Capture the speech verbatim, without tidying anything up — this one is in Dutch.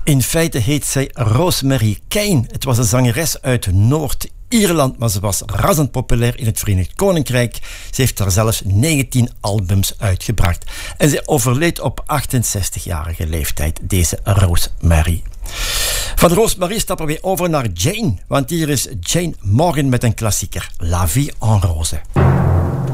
In feite heet zij Rosemary Kane. Het was een zangeres uit Noord-Ierland, maar ze was razend populair in het Verenigd Koninkrijk. Ze heeft daar zelfs negentien albums uitgebracht. En ze overleed op achtenzestigjarige leeftijd, deze Rosemary. Van Rosemary stappen we over naar Jane, want hier is Jane Morgan met een klassieker, La Vie en Rose.